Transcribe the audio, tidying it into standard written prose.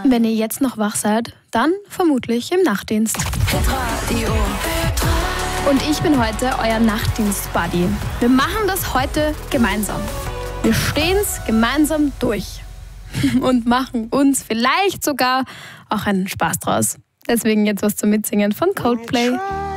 Wenn ihr jetzt noch wach seid, dann vermutlich im Nachtdienst. Hitradio. Und ich bin heute euer Nachtdienst-Buddy. Wir machen das heute gemeinsam. Wir stehen's gemeinsam durch. Und machen uns vielleicht sogar auch einen Spaß draus. Deswegen jetzt was zum Mitsingen von Coldplay.